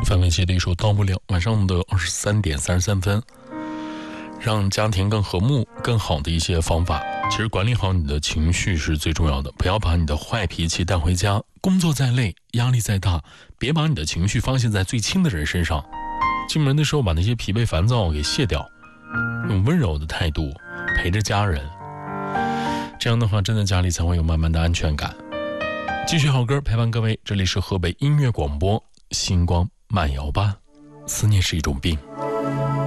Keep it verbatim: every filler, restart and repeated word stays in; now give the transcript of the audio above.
范玮琪的一首《到不了》，晚上的二十三点三十三分。让家庭更和睦更好的一些方法，其实管理好你的情绪是最重要的，不要把你的坏脾气带回家。工作再累，压力再大，别把你的情绪发泄在最亲的人身上。进门的时候把那些疲惫烦躁给卸掉，用温柔的态度陪着家人，这样的话真的家里才会有慢慢的安全感。继续好歌陪伴各位，这里是河北音乐广播星光慢摇吧。思念是一种病。